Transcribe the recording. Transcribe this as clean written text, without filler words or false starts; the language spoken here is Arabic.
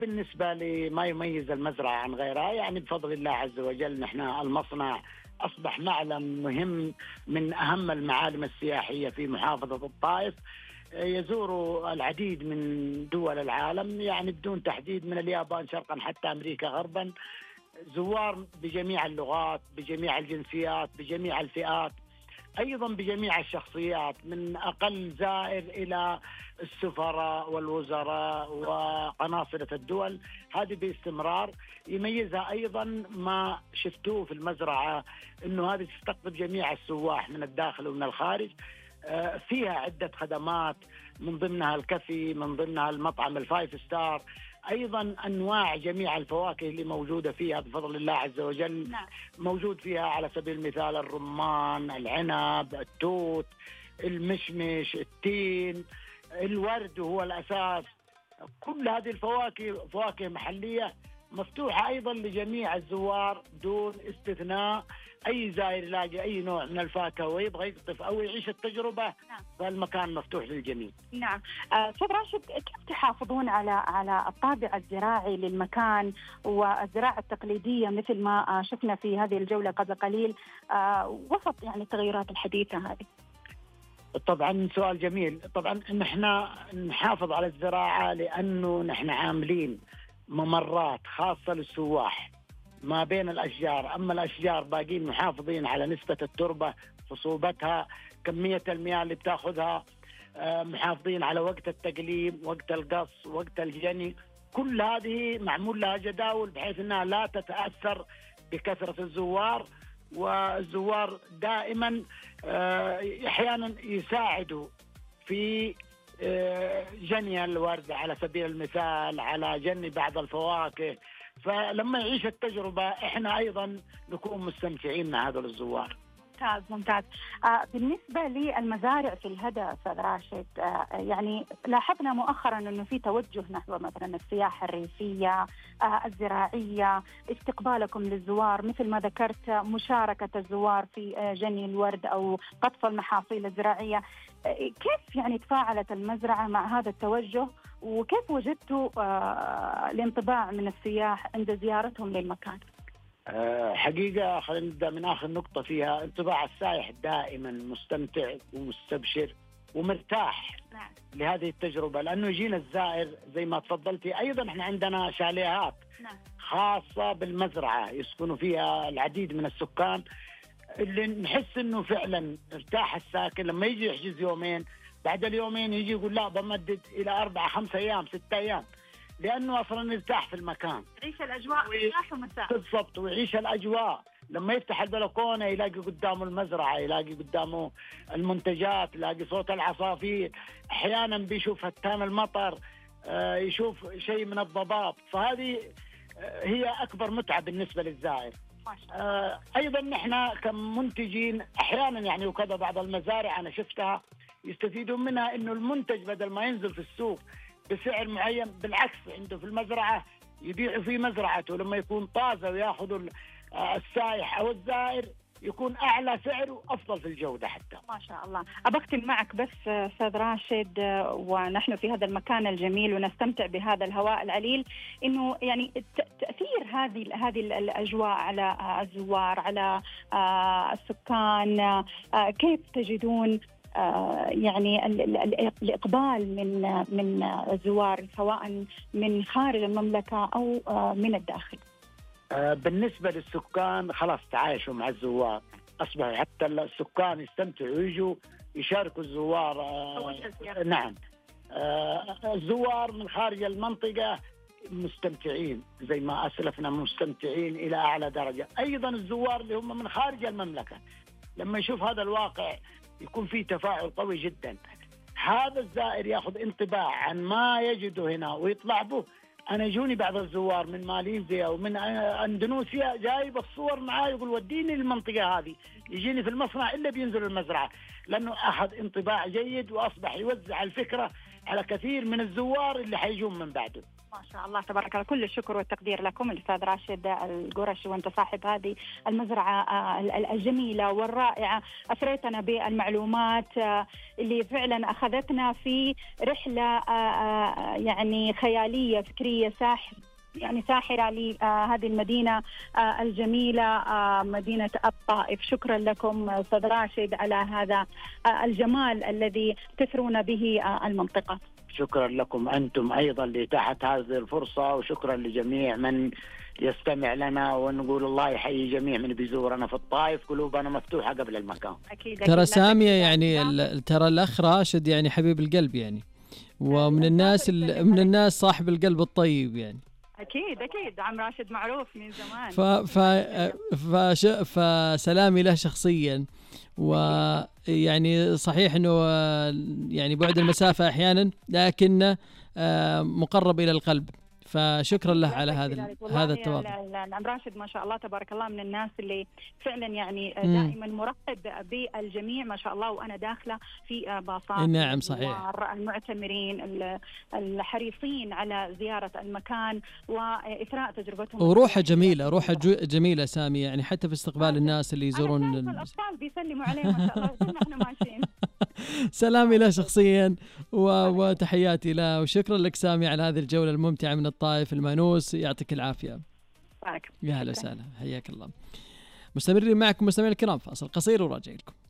بالنسبة لما يميز المزرعة عن غيرها، يعني بفضل الله عز وجل نحن المصنع أصبح معلم مهم من أهم المعالم السياحية في محافظة الطائف. يزور العديد من دول العالم، يعني بدون تحديد، من اليابان شرقا حتى أمريكا غربا، زوار بجميع اللغات، بجميع الجنسيات، بجميع الفئات، أيضا بجميع الشخصيات، من أقل زائر إلى السفراء والوزراء وقناصلة الدول. هذه باستمرار. يميزها أيضا ما شفتوه في المزرعة، أنه هذه تستقطب جميع السواح من الداخل ومن الخارج. فيها عدة خدمات، من ضمنها الكافي، من ضمنها المطعم الفايف ستار، أيضا أنواع جميع الفواكه اللي موجودة فيها بفضل الله عز وجل. نعم. موجود فيها على سبيل المثال الرمان، العنب، التوت، المشمش، التين، الورد هو الأساس. كل هذه الفواكه فواكه محلية، مفتوحة أيضا لجميع الزوار دون استثناء. أي زائر يلاقي أي نوع من الفاكهة ويبغى يقطف أو يعيش التجربة، نعم. فالمكان مفتوح للجميع. نعم. أستاذ راشد، كيف تحافظون على الطابع الزراعي للمكان والزراعة التقليدية مثل ما شفنا في هذه الجولة قبل قليل وسط يعني التغيرات الحديثة هذه؟ طبعا سؤال جميل. طبعا نحن نحافظ على الزراعة لأنه نحن عاملين ممرات خاصة للسواح ما بين الأشجار. أما الأشجار باقين محافظين على نسبة التربة، خصوبتها، كمية المياه اللي بتاخذها، محافظين على وقت التقليم، وقت القص، وقت الجني. كل هذه معمول لها جداول بحيث أنها لا تتأثر بكثرة الزوار. والزوار دائما أحيانا يساعدوا في جني الورد على سبيل المثال، على جني بعض الفواكه. فلما يعيش التجربة احنا ايضا نكون مستمتعين مع هذول الزوار. ممتاز. بالنسبة للمزارع في الهدى أستاذ راشد، يعني لاحظنا مؤخرا أنه في توجه نحو مثلا السياحة الريفية، الزراعية، استقبالكم للزوار مثل ما ذكرت، مشاركة الزوار في جني الورد أو قطف المحاصيل الزراعية. كيف يعني تفاعلت المزرعة مع هذا التوجه، وكيف وجدتوا الانطباع من السياح عند زيارتهم للمكان؟ حقيقة خلينا نبدأ من آخر نقطة فيها. انطباع السائح دائما مستمتع ومستبشر ومرتاح. نعم. لهذه التجربة، لأنه يجينا الزائر زي ما تفضلتي. أيضا احنا عندنا شاليهات. نعم. خاصة بالمزرعة يسكنوا فيها العديد من السكان، اللي نحس انه فعلا ارتاح الساكن لما يجي يحجز يومين، بعد اليومين يجي يقول لا بمدد إلى 4 5 أيام 6 أيام، لأنه أصلا يرتاح في المكان، يعيش الأجواء صباح ومساء. بالضبط، ويعيش الأجواء. لما يفتح البلكونة يلاقي قدامه المزرعة، يلاقي قدامه المنتجات، يلاقي صوت العصافير، أحيانا بيشوف هتان المطر، يشوف شيء من الضباب. فهذه هي أكبر متعة بالنسبة للزائر. أيضا نحن كمنتجين أحيانا يعني، وكذا بعض المزارع أنا شفتها يستفيدون منها، إنه المنتج بدل ما ينزل في السوق بسعر معين، بالعكس عنده في المزرعة يبيعوا في مزرعته، لما يكون طازة ويأخذوا السائح أو الزائر يكون أعلى سعر وأفضل في الجودة حتى. ما شاء الله. أبختم معك بس أستاذ راشد، ونحن في هذا المكان الجميل ونستمتع بهذا الهواء العليل، إنه يعني تأثير هذه الأجواء على الزوار، على السكان، كيف تجدون يعني الإقبال من الزوار سواء من خارج المملكة أو من الداخل؟ بالنسبة للسكان خلاص تعايشوا مع الزوار، أصبحوا حتى السكان يستمتعوا ويجوا يشاركوا الزوار. نعم. الزوار من خارج المنطقة مستمتعين زي ما أسلفنا، مستمتعين إلى أعلى درجة. أيضا الزوار اللي هم من خارج المملكة لما يشوف هذا الواقع يكون فيه تفاعل قوي جدا. هذا الزائر ياخذ انطباع عن ما يجده هنا ويطلع به. أنا يجوني بعض الزوار من ماليزيا ومن أندونيسيا جايب الصور معاه، يقول وديني للمنطقة هذه، يجيني في المصنع إلا بينزل المزرعة، لأنه أخذ انطباع جيد وأصبح يوزع الفكرة على كثير من الزوار اللي حيجون من بعده. ما شاء الله تبارك الله، كل الشكر والتقدير لكم الأستاذ راشد القرشي، وأنت صاحب هذه المزرعة الجميلة والرائعة. أثريتنا بالمعلومات اللي فعلا أخذتنا في رحلة يعني خيالية فكرية يعني ساحرة لهذه المدينة الجميلة، مدينة الطائف. شكرا لكم أستاذ راشد على هذا الجمال الذي تثرون به المنطقة. شكرا لكم أنتم أيضا لإتاحة هذه الفرصة، وشكرا لجميع من يستمع لنا، ونقول الله يحيي جميع من بيزورنا في الطائف، قلوبنا مفتوحة قبل المكان. أكيد ترى سامية يعني ترى الأخ راشد يعني حبيب القلب يعني، ومن الناس صاحب القلب الطيب يعني. أكيد عم راشد معروف من زمان. فسلامي له شخصيا. ويعني صحيح أنه يعني بعد المسافة أحيانا لكن مقرب إلى القلب، فشكرا له على هذا التواضع. عم راشد ما شاء الله تبارك الله من الناس اللي فعلا يعني دائما مرحب بالجميع ما شاء الله، وأنا داخلة في باصات. نعم صحيح. المعتمرين الحريصين على زيارة المكان وإثراء تجربتهم، وروحه جميلة، روحه جميلة سامي، يعني حتى في استقبال الناس اللي يزورون. الأطفال بيسلموا عليه ما شاء الله احنا ماشيين. سلامي له شخصيا وتحياتي له، وشكرا لك سامي على هذه الجولة الممتعة من الطائف المانوس. يعطيك العافية. يا هلا وسهلا، حياك الله. مستمرين معكم مستمعين الكرام، فاصل قصير وراجع لكم.